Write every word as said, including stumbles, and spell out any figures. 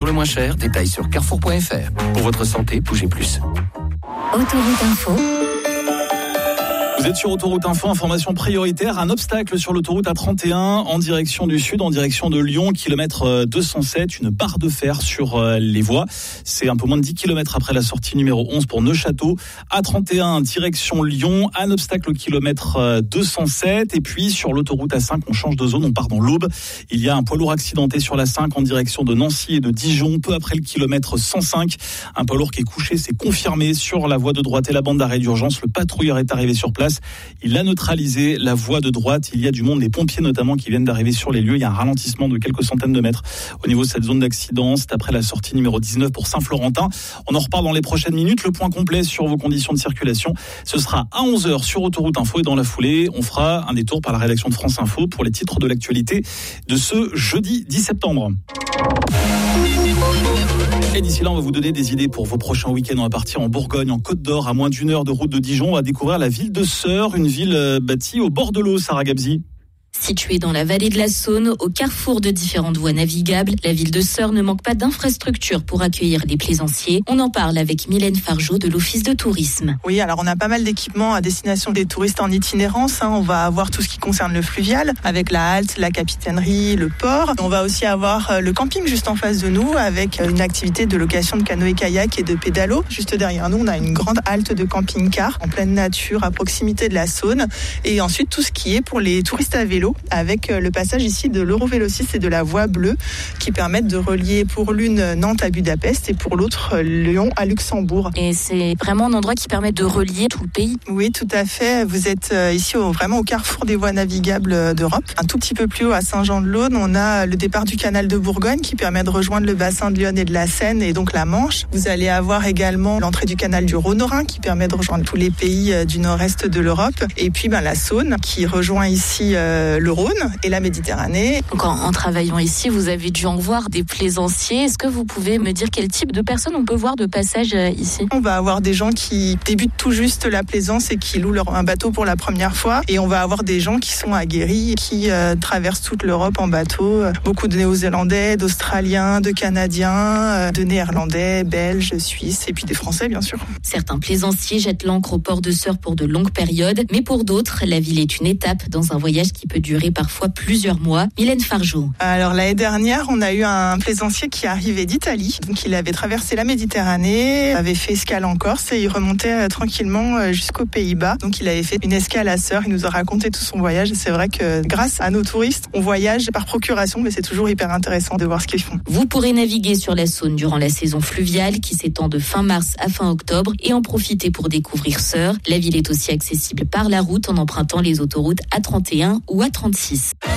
le moins cher, détail sur carrefour point f r. Pour votre santé, bougez plus. Autoroute Info. Vous êtes sur Autoroute Info, information prioritaire. Un obstacle sur l'autoroute A trente et un en direction du sud, en direction de Lyon, kilomètre deux cent sept, une barre de fer sur les voies. C'est un peu moins de dix kilomètres après la sortie numéro onze pour Neufchâteau. A trente et un, direction Lyon, un obstacle au kilomètre deux cent sept. Et puis sur l'autoroute A cinq, on change de zone, on part dans l'Aube. Il y a un poids lourd accidenté sur l'A cinq en direction de Nancy et de Dijon, peu après le kilomètre cent cinq. Un poids lourd qui est couché, c'est confirmé sur la voie de droite et la bande d'arrêt d'urgence. Le patrouilleur est arrivé sur place. Il a neutralisé la voie de droite. Il y a du monde, les pompiers notamment, qui viennent d'arriver sur les lieux. Il y a un ralentissement de quelques centaines de mètres au niveau de cette zone d'accident. C'est après la sortie numéro dix-neuf pour Saint-Florentin. On en reparle dans les prochaines minutes. Le point complet sur vos conditions de circulation, ce sera à onze heures sur Autoroute Info. Et dans la foulée, on fera un détour par la rédaction de France Info pour les titres de l'actualité de ce jeudi dix septembre. Et d'ici là, on va vous donner des idées pour vos prochains week-ends. On va partir en Bourgogne, en Côte d'Or, à moins d'une heure de route de Dijon. On va découvrir la ville de Sœurs, une ville bâtie au bord de l'eau, Sarah Gabzi. Située dans la vallée de la Saône, au carrefour de différentes voies navigables, la ville de Sœurs ne manque pas d'infrastructures pour accueillir les plaisanciers. On en parle avec Mylène Fargeot de l'Office de tourisme. Oui, alors on a pas mal d'équipements à destination des touristes en itinérance. On va avoir tout ce qui concerne le fluvial, avec la halte, la capitainerie, le port. On va aussi avoir le camping juste en face de nous, avec une activité de location de canoë-kayak et de pédalo. Juste derrière nous, on a une grande halte de camping-car en pleine nature, à proximité de la Saône. Et ensuite, tout ce qui est pour les touristes à vélo, avec le passage ici de l'Eurovélocys et de la Voie Bleue qui permettent de relier pour l'une Nantes à Budapest et pour l'autre Lyon à Luxembourg. Et c'est vraiment un endroit qui permet de relier tout le pays. Oui, tout à fait. Vous êtes ici au, vraiment au carrefour des voies navigables d'Europe. Un tout petit peu plus haut à Saint-Jean-de-Laune, on a le départ du canal de Bourgogne qui permet de rejoindre le bassin de Lyon et de la Seine et donc la Manche. Vous allez avoir également l'entrée du canal du Rhône-Rhin qui permet de rejoindre tous les pays du nord-est de l'Europe. Et puis ben, la Saône qui rejoint ici euh, le Rhône et la Méditerranée. Donc en, en travaillant ici, vous avez dû en voir des plaisanciers. Est-ce que vous pouvez me dire quel type de personnes on peut voir de passage euh, ici ? On va avoir des gens qui débutent tout juste la plaisance et qui louent leur, un bateau pour la première fois. Et on va avoir des gens qui sont aguerris, qui euh, traversent toute l'Europe en bateau. Beaucoup de Néo-Zélandais, d'Australiens, de Canadiens, euh, de Néerlandais, Belges, Suisses et puis des Français bien sûr. Certains plaisanciers jettent l'ancre au port de Sœurs pour de longues périodes, mais pour d'autres, la ville est une étape dans un voyage qui peut durer parfois plusieurs mois. Mylène Fargeot. Alors l'année dernière, on a eu un plaisancier qui arrivait d'Italie. Donc il avait traversé la Méditerranée, avait fait escale en Corse et il remontait euh, tranquillement euh, jusqu'aux Pays-Bas. Donc il avait fait une escale à Sœurs. Il nous a raconté tout son voyage. Et c'est vrai que grâce à nos touristes, on voyage par procuration, mais c'est toujours hyper intéressant de voir ce qu'ils font. Vous pourrez naviguer sur la Saône durant la saison fluviale qui s'étend de fin mars à fin octobre et en profiter pour découvrir Sœurs. La ville est aussi accessible par la route en empruntant les autoroutes A trente et un ou A trente-six.